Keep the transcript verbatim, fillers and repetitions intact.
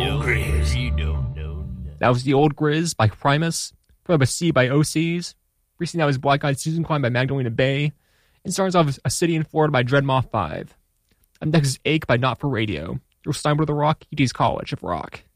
know. Grizz. You don't know. That was The Old Grizz by Primus, followed by C by O Cs. Recently, that was Black Eyed Susan Climb by Magdalena Bay, and starts off A City in Florida by Dreadmoth five. Up next is Ache by Not for Radio. You're Steinberg the Rock, U T's College of Rock.